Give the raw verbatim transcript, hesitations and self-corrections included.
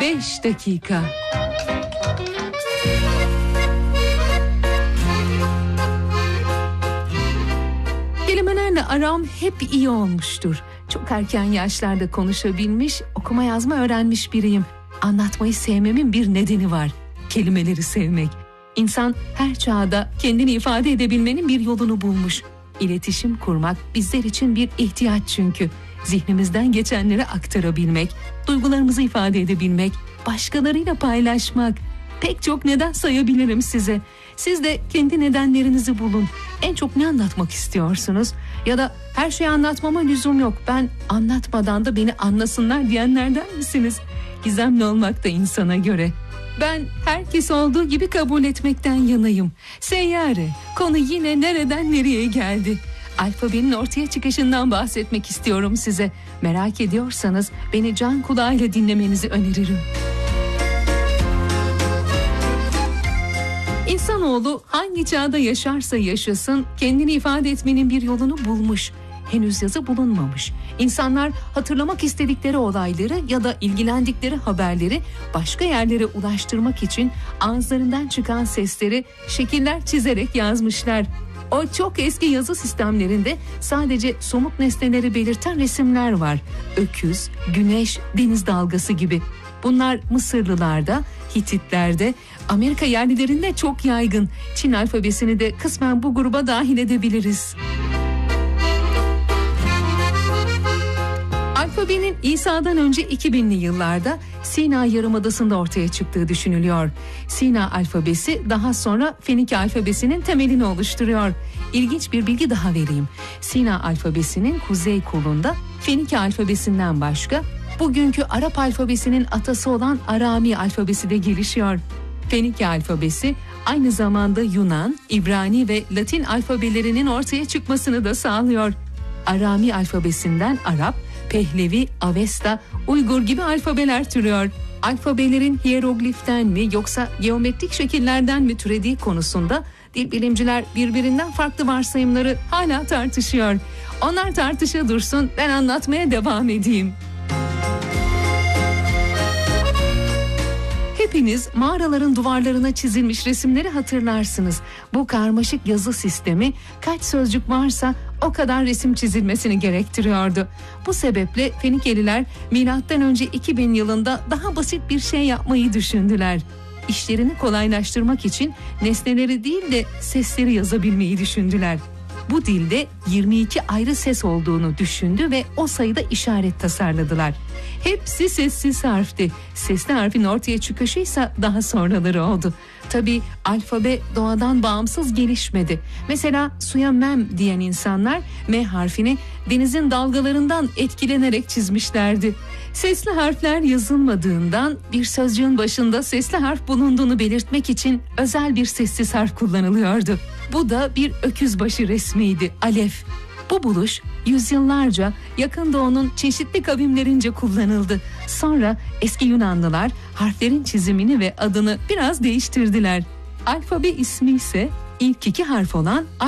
beş dakika. Kelimelerle aram hep iyi olmuştur. Çok erken yaşlarda konuşabilmiş, okuma yazma öğrenmiş biriyim. Anlatmayı sevmemin bir nedeni var. Kelimeleri sevmek. İnsan her çağda kendini ifade edebilmenin bir yolunu bulmuş. İletişim kurmak bizler için bir ihtiyaç çünkü. Zihnimizden geçenleri aktarabilmek, duygularımızı ifade edebilmek, başkalarıyla paylaşmak. Pek çok neden sayabilirim size. Siz de kendi nedenlerinizi bulun. En çok ne anlatmak istiyorsunuz? Ya da her şeyi anlatmama lüzum yok, ben anlatmadan da beni anlasınlar diyenlerden misiniz? Gizemli olmak da insana göre. Ben herkes olduğu gibi kabul etmekten yanayım. Seyyare, konu yine nereden nereye geldi? Alfabenin ortaya çıkışından bahsetmek istiyorum size. Merak ediyorsanız beni can kulağıyla dinlemenizi öneririm. İnsanoğlu hangi çağda yaşarsa yaşasın kendini ifade etmenin bir yolunu bulmuş. Henüz yazı bulunmamış. İnsanlar hatırlamak istedikleri olayları ya da ilgilendikleri haberleri başka yerlere ulaştırmak için ağızlarından çıkan sesleri şekiller çizerek yazmışlar. O çok eski yazı sistemlerinde sadece somut nesneleri belirten resimler var. Öküz, güneş, deniz dalgası gibi. Bunlar Mısırlılarda, Hititlerde, Amerika yerlilerinde çok yaygın. Çin alfabesini de kısmen bu gruba dahil edebiliriz. Alfabenin İsa'dan önce iki binli yıllarda Sina Yarımadası'nda ortaya çıktığı düşünülüyor. Sina alfabesi daha sonra Fenike alfabesinin temelini oluşturuyor. İlginç bir bilgi daha vereyim. Sina alfabesinin kuzey kolunda Fenike alfabesinden başka bugünkü Arap alfabesinin atası olan Arami alfabesi de gelişiyor. Fenike alfabesi aynı zamanda Yunan, İbrani ve Latin alfabelerinin ortaya çıkmasını da sağlıyor. Arami alfabesinden Arap, Pehlevi, Avesta, Uygur gibi alfabeler türüyor. Alfabelerin hierogliften mi yoksa geometrik şekillerden mi türediği konusunda dil bilimciler birbirinden farklı varsayımları hala tartışıyor. Onlar tartışa dursun, ben anlatmaya devam edeyim. Hepiniz mağaraların duvarlarına çizilmiş resimleri hatırlarsınız. Bu karmaşık yazı sistemi kaç sözcük varsa o kadar resim çizilmesini gerektiriyordu. Bu sebeple Fenikeliler milattan önce iki bin yılında daha basit bir şey yapmayı düşündüler. İşlerini kolaylaştırmak için nesneleri değil de sesleri yazabilmeyi düşündüler. Bu dilde yirmi iki ayrı ses olduğunu düşündü ve o sayıda işaret tasarladılar. Hepsi sessiz harfti. Sesli harfin ortaya çıkışıysa daha sonraları oldu. Tabii alfabe doğadan bağımsız gelişmedi. Mesela suya mem diyen insanlar M harfini denizin dalgalarından etkilenerek çizmişlerdi. Sesli harfler yazılmadığından bir sözcüğün başında sesli harf bulunduğunu belirtmek için özel bir sessiz harf kullanılıyordu. Bu da bir öküzbaşı resmiydi, alef. Bu buluş yüzyıllarca Yakın Doğu'nun çeşitli kavimlerince kullanıldı. Sonra eski Yunanlılar harflerin çizimini ve adını biraz değiştirdiler. Alfabe ismi ise ilk iki harf olan